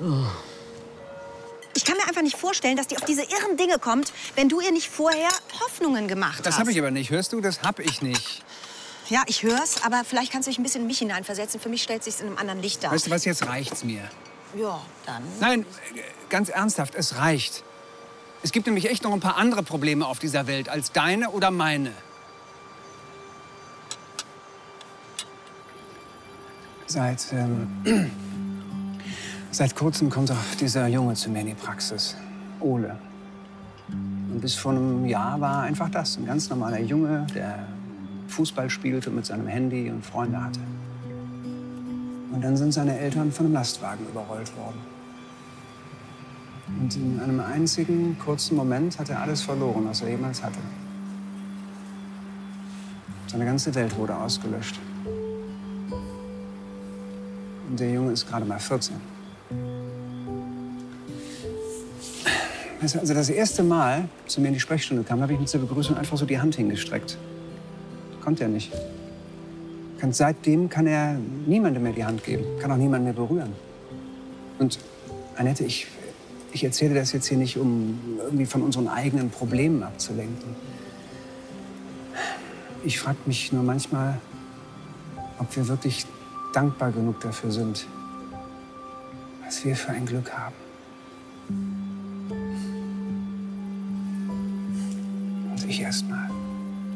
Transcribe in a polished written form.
Ich kann mir einfach nicht vorstellen, dass die auf diese irren Dinge kommt, wenn du ihr nicht vorher Hoffnungen gemacht hast. Das habe ich aber nicht. Hörst du? Das habe ich nicht. Ja, ich hör's, aber vielleicht kannst du dich ein bisschen in mich hineinversetzen. Für mich stellt sich's in einem anderen Licht dar. Weißt du was, jetzt reicht's mir. Ja, dann. Nein, ganz ernsthaft, es reicht. Es gibt nämlich echt noch ein paar andere Probleme auf dieser Welt als deine oder meine. Seit kurzem kommt auch dieser Junge zu mir in die Praxis. Ole. Und bis vor einem Jahr war er einfach das. Ein ganz normaler Junge, der Fußball spielte mit seinem Handy und Freunde hatte. Und dann sind seine Eltern von einem Lastwagen überrollt worden. Und in einem einzigen kurzen Moment hat er alles verloren, was er jemals hatte. Seine ganze Welt wurde ausgelöscht. Und der Junge ist gerade mal 14. Weißt du, als er das erste Mal zu mir in die Sprechstunde kam, habe ich ihm zur Begrüßung einfach so die Hand hingestreckt. Konnte er nicht. Seitdem kann er niemandem mehr die Hand geben, kann auch niemanden mehr berühren. Und Annette, ich erzähle das jetzt hier nicht, um irgendwie von unseren eigenen Problemen abzulenken. Ich frage mich nur manchmal, ob wir wirklich dankbar genug dafür sind, was wir für ein Glück haben. Und ich erst mal.